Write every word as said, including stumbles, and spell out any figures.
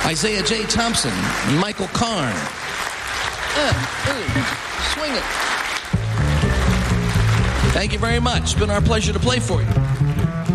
Isaiah J. Thompson, and Michael Karn. Yeah, ooh, swing it. Thank you very much. It's been our pleasure to play for you.